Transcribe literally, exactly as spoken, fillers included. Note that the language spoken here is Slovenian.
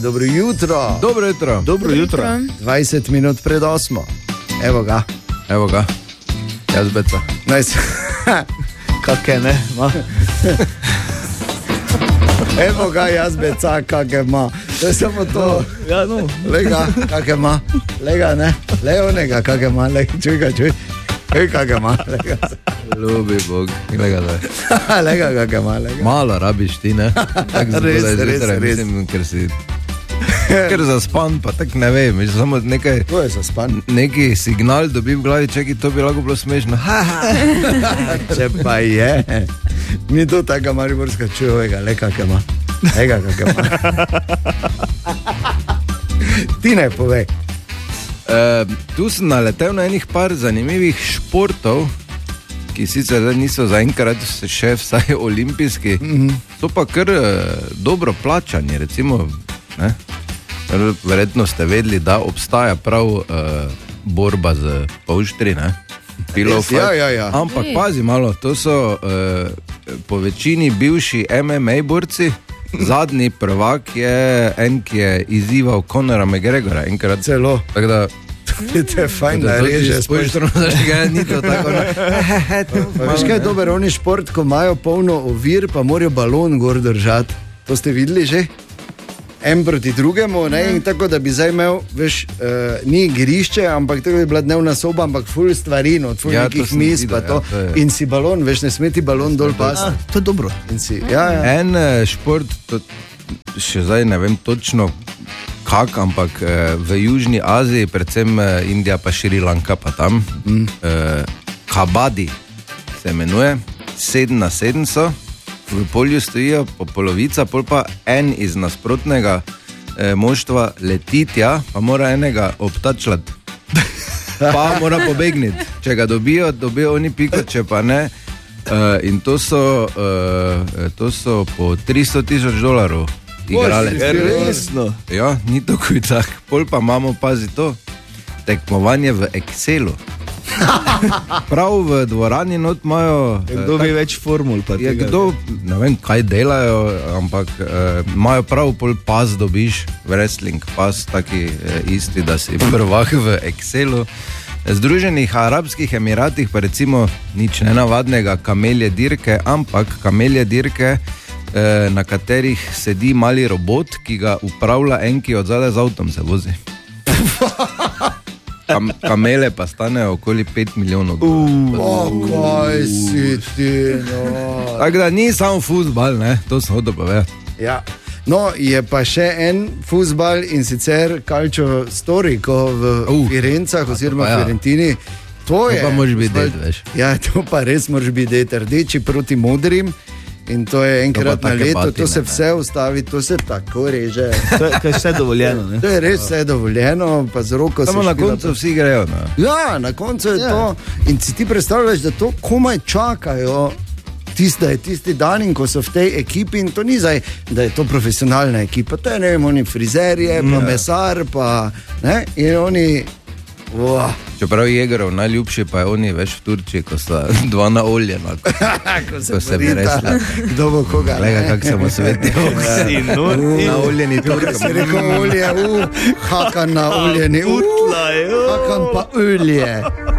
Dobro jutro. Dobro jutro. Dobro jutro. dvajset minut pred osmo. Evo ga. Evo ga. Jaz beca. Nice. Kake ne? Ma. Evo ga, jaz beca, kake ima. To je samo to. Ja, no. Lega, kake ima. Lega, ne. Leonega, kake ima. Lega, čuj ga, čuj. Ej, kake ima. Lega. Ljubi Bog. Lega, da. Lega, kake ima. Lega. Malo rabiš ti, ne? Tak Res, zgodaj res, zjutraj, res. Mislim, ker si... Ker zaspan, pa tak ne vem. Mislim, samo nekaj... To je zaspan. Neki signal dobi v glavi, čeki, to bi lahko bilo smešno. Če pa je. Ni to taka mariborska čujovega. Le, kake ima. Lega, kake ima. Ti ne povej. Uh, tu sem naletel na enih par zanimivih športov, ki sicer niso zaenkrat še vsaj olimpijski, mm-hmm. so pa kar uh, dobro plačani, recimo, ne? Verjetno ste vedeli, da obstaja prav uh, borba z polštri, ne? Pillow fight. Ja, ja, ja. Ampak pazi malo, to so uh, po večini bivši M M A borci. Zadnji prvak je en, ki je izzival Conora McGregora enkrat. Celo. Tako da Te fajn nareže. Spojštro, znaš, ga ni to tako. Veš kaj je dober oni šport, ko imajo polno ovir, pa morajo balon gor držati. To ste videli že? En proti drugemu, ne? In tako, da bi zdaj imel, veš, uh, ni igrišče, ampak tako bi bila dnevna soba, ampak ful stvari, no, ful Ja, nekih to sem mis, videl, pa to. ja, to je. In si balon, veš, ne smeti balon dol pasti. To je dobro. In si, ja, ja. En eh, šport, to, še zdaj ne vem točno kak, ampak eh, v Južni Aziji, predvsem eh, Indija pa Šrilanka pa tam, mm. eh, kabadi se imenuje, sedem na sedem so, v polju stojijo po polovica, pol pa en iz nasprotnega eh, moštva leti tja, pa mora enega obtačljati. Pa mora pobegniti. Če ga dobijo, dobijo oni piko, če pa ne. Uh, in to so, uh, to so po tristo tisoč dolarjev igralec. Resno. Ja, ni to kujcah. Pol pa imamo, pazi to, tekmovanje v Excelu. Prav v dvorani not imajo... Kdo bi več formul pa Je tega? kdo, ne vem, kaj delajo, ampak uh, imajo prav pol pas dobiš, wrestling pas, taki uh, isti, da si prvak v Excelu. Združenih Arabskih Emiratih pa recimo nič nenavadnega, kamelje dirke, ampak kamelje dirke, eh, na katerih sedi mali robot, ki ga upravlja en, ki od zadaj z avtom se vozi. Kam, kamele pa stanejo okoli pet milijonov dolarjev. O, kaj si ti, no. Tako da ni samo fuzbal, ne, to sem hotel povedati. Ja. No, je pa še en fuzbal in sicer Calcio Storico v Uh, Firencah oziroma ja. Fiorentina. To je. pa moraš biti fuzbal- det, veš. Ja, to pa res moraš biti det, rdeči proti modrim. In to je enkrat To pa na take leto, to batine, se ne. vse ustavi, to se tako reže. To je, to je vse dovoljeno, ne? To je res vse dovoljeno, pa z roko Samo se na špila koncu to. vsi grejo. Ne. Ja, na koncu je Ja. to. In si ti predstavljaš, da to komaj čakajo. Tiste, tisti dan, in ko so v tej ekipi, in to ni zdaj, da je to profesionalna ekipa, to je ne vem, oni frizerje, pa Ja. mesar, pa ne, in oni, wow. Čeprav Jegerov najljubši pa je oni več v Turčiji, ko sta dva na olje. No. ko Ko se borita, resla. kdo bo koga. Gledaj, ne. kako se mu sveti. Si nor. Na oljeni Kaj si Turkom. rekel olje, uh, hakan na oljeni, uh, Utla, jo. hakan pa olje.